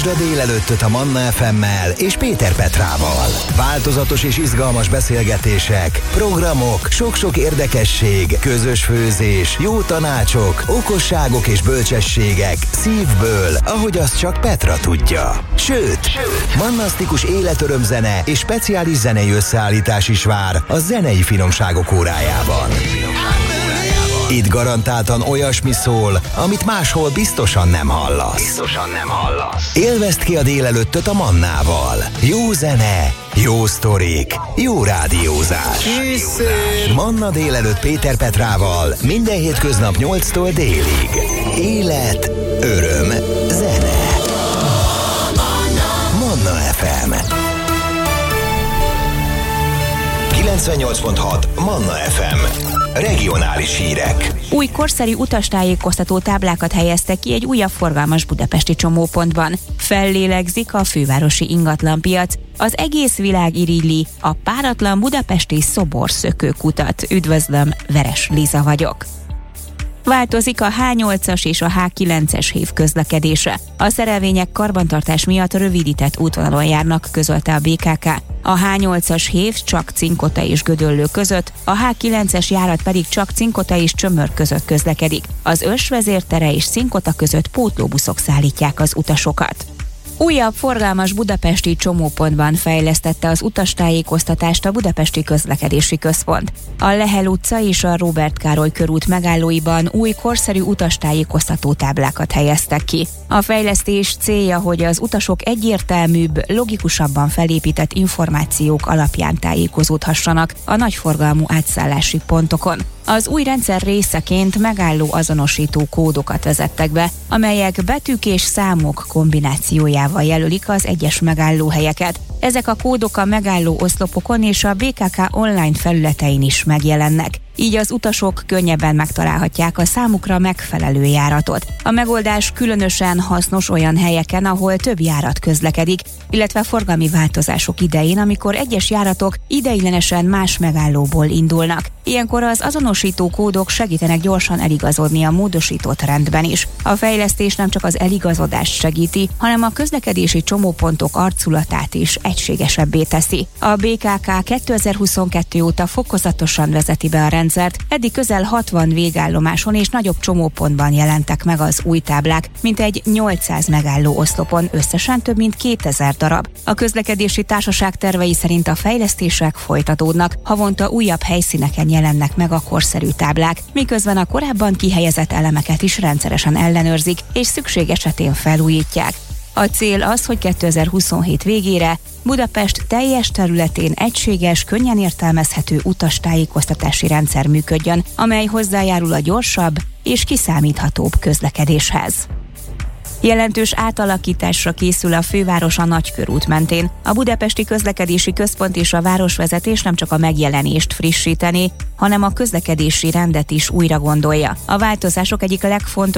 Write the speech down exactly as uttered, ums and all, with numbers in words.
Indítsd a délelőttöt a Manna ef emmel és Péter Petrával. Változatos és izgalmas beszélgetések, programok, sok-sok érdekesség, közös főzés, jó tanácsok, okosságok és bölcsességek szívből, ahogy azt csak Petra tudja. Sőt, Sőt. mannasztikus életörömzene és speciális zenei összeállítás is vár a zenei finomságok órájában. Itt garantáltan olyasmi szól, amit máshol biztosan nem hallasz. Biztosan nem hallasz. Élvezd ki a délelőttöt a Mannával. Jó zene, jó sztorik, jó rádiózás. Készül. Manna délelőtt Péter Petrával minden hétköznap nyolctól délig. Élet, öröm, zene. Manna ef em kilencvennyolc pont hat Manna ef em. Regionális hírek. Új korszerű utastájékoztató táblákat helyeztek ki egy újabb forgalmas budapesti csomópontban. Fellélegzik a fővárosi ingatlanpiac. Az egész világ irigyli a páratlan budapesti szoborszökőkutat. Üdvözlöm, Veres Liza vagyok. Változik a há nyolcas és a há kilences hév közlekedése. A szerelvények karbantartás miatt rövidített útvonalon járnak, közölte a bé ká ká. A há nyolcas hév csak Cinkota és Gödöllő között, a há kilences járat pedig csak Cinkota és Csömör között közlekedik. Az Örs vezértere és Cinkota között pótlóbuszok szállítják az utasokat. Újabb forgalmas budapesti csomópontban fejlesztette az utastájékoztatást a Budapesti Közlekedési Központ. A Lehel utca és a Róbert Károly körút megállóiban új korszerű utastájékoztató táblákat helyeztek ki. A fejlesztés célja, hogy az utasok egyértelműbb, logikusabban felépített információk alapján tájékozódhassanak a nagyforgalmú átszállási pontokon. Az új rendszer részeként megálló azonosító kódokat vezettek be, amelyek betűk és számok kombinációjával jelölik az egyes megállóhelyeket. Ezek a kódok a megálló oszlopokon és a bé ká ká online felületein is megjelennek. Így az utasok könnyebben megtalálhatják a számukra megfelelő járatot. A megoldás különösen hasznos olyan helyeken, ahol több járat közlekedik, illetve forgalmi változások idején, amikor egyes járatok ideiglenesen más megállóból indulnak. Ilyenkor az azonosító kódok segítenek gyorsan eligazodni a módosított rendben is. A fejlesztés nem csak az eligazodást segíti, hanem a közlekedési csomópontok arculatát is egységesebbé teszi. A bé ká ká kétezer-huszonkettő óta fokozatosan vezeti be a rendszert, eddig közel hatvan végállomáson és nagyobb csomópontban jelentek meg az új táblák, mintegy nyolcszáz megálló oszlopon, összesen több mint kétezer darab. A közlekedési társaság tervei szerint a fejlesztések folytatódnak, havonta újabb helyszíneken jelennek meg a korszerű táblák, miközben a korábban kihelyezett elemeket is rendszeresen ellenőrzik, és szükség esetén felújítják. A cél az, hogy kétezer-huszonhét végére Budapest teljes területén egységes, könnyen értelmezhető utastájékoztatási rendszer működjön, amely hozzájárul a gyorsabb és kiszámíthatóbb közlekedéshez. Jelentős átalakításra készül a főváros a Nagykörút mentén. A Budapesti Közlekedési Központ és a városvezetés nem csak a megjelenést frissíteni, hanem a közlekedési rendet is újra gondolja. A változások egyik legfontosabb